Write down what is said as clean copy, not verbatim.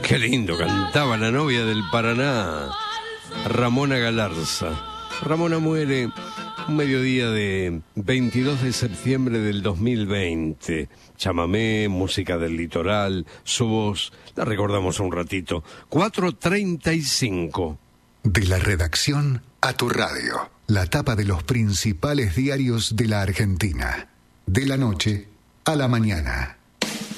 Qué lindo, cantaba la novia del Paraná, Ramona Galarza. Ramona muere un mediodía de 22 de septiembre del 2020. Chamamé, música del litoral, su voz, la recordamos un ratito. 4:35. De la redacción a tu radio. La tapa de los principales diarios de la Argentina. De la noche a la mañana.